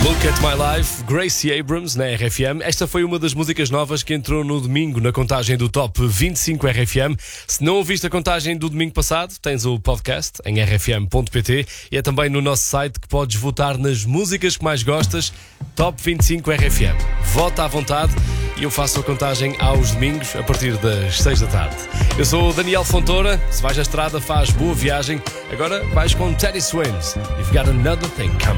Look at My Life, Gracie Abrams na RFM. Esta foi uma das músicas novas que entrou no domingo na contagem do Top 25 RFM. Se não ouviste a contagem do domingo passado, tens o podcast em rfm.pt e é também no nosso site que podes votar nas músicas que mais gostas. Top 25 RFM. Vota à vontade e eu faço a contagem aos domingos a partir das 6 da tarde. Eu sou o Daniel Fontoura. Se vais à estrada, faz boa viagem. Agora vais com Teddy Swims. You've got another thing coming.